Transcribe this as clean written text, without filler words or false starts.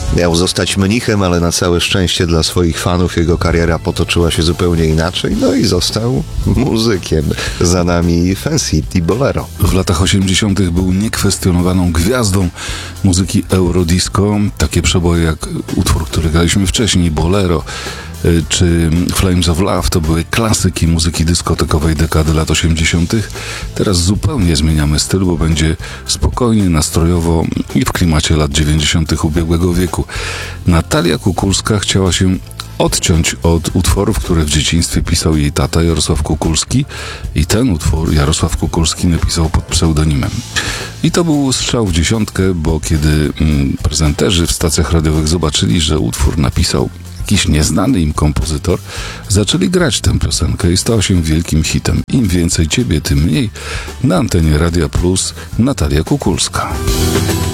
Miał zostać mnichem, ale na całe szczęście dla swoich fanów jego kariera potoczyła się zupełnie inaczej, no i został muzykiem. Za nami Fancy i Bolero. W latach 80. był niekwestionowaną gwiazdą muzyki eurodisco. Takie przeboje jak utwór, który graliśmy wcześniej, Bolero, czy Flames of Love to były klasyki muzyki dyskotekowej dekady lat 80. Teraz zupełnie zmieniamy styl, bo będzie spokojnie, nastrojowo i w klimacie lat 90. ubiegłego wieku. Natalia Kukulska chciała się odciąć od utworów, które w dzieciństwie pisał jej tata Jarosław Kukulski, i ten utwór Jarosław Kukulski napisał pod pseudonimem. I to był strzał w dziesiątkę, bo kiedy prezenterzy w stacjach radiowych zobaczyli, że utwór napisał jakiś nieznany im kompozytor, zaczęli grać tę piosenkę i stała się wielkim hitem. Im więcej ciebie, tym mniej. Na antenie Radia Plus Natalia Kukulska.